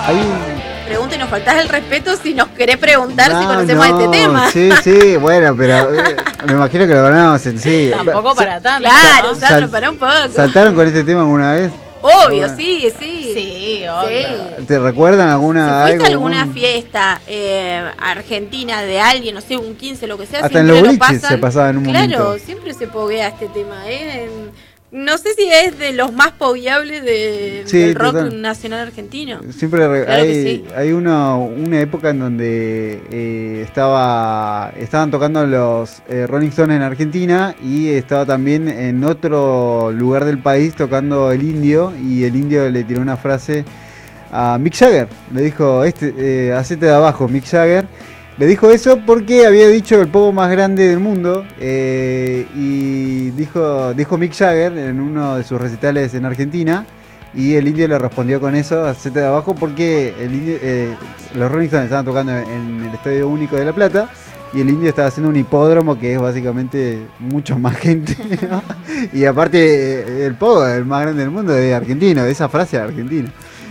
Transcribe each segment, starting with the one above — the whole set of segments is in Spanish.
Hay un... Pregunta y nos faltás el respeto si nos querés preguntar si conocemos este tema. Sí, bueno, pero me imagino que lo conocen, sí. Tampoco para tanto. Claro, Sandro, para un poco. ¿Saltaron con este tema alguna vez? Obvio, sí. Sí, obvio. ¿Te recuerdan alguna? Si fuiste a alguna fiesta argentina de alguien, no sé, un 15, lo que sea, hasta en los boliches se pasaba en un momento. Claro, siempre se poguea este tema, No sé si es de los más pogueables del rock nacional argentino. Siempre hay una época en donde estaban tocando los Rolling Stones en Argentina y estaba también en otro lugar del país tocando el Indio, y el Indio le tiró una frase a Mick Jagger. Le dijo, hacete de abajo, Mick Jagger. Le dijo eso porque había dicho el pogo más grande del mundo, y dijo Mick Jagger en uno de sus recitales en Argentina, y el Indio le respondió con eso, hacete de abajo, porque los Rolling Stones estaban tocando en el Estadio Único de La Plata, y el Indio estaba haciendo un hipódromo que es básicamente mucho más gente, ¿no? Y aparte el pogo, el más grande del mundo, es argentino, esa frase es argentina.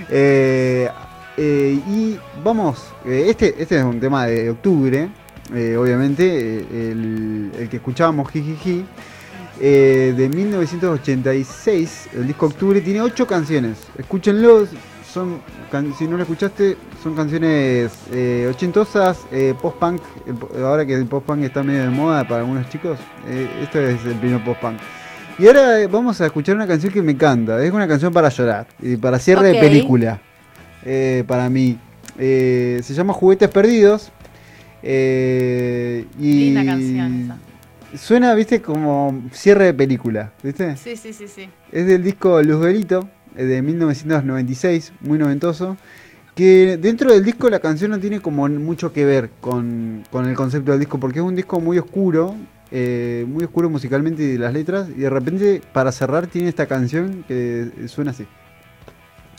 Y vamos, este es un tema de octubre, obviamente, el que escuchábamos, Jijiji, de 1986, el disco Octubre, tiene 8 canciones, escúchenlo, si no lo escuchaste, son canciones ochentosas, post-punk, ahora que el post-punk está medio de moda para algunos chicos, esto es el primer post-punk. Y ahora vamos a escuchar una canción que me encanta, es una canción para llorar, y para cierre de película. Para mí se llama Juguetes Perdidos, y linda canción esa. Suena, viste, como cierre de película, ¿viste? Sí. Es del disco Luzberito, de 1996, muy noventoso, que dentro del disco la canción no tiene como mucho que ver con el concepto del disco, porque es un disco muy oscuro musicalmente, y de las letras, y de repente para cerrar tiene esta canción que suena así.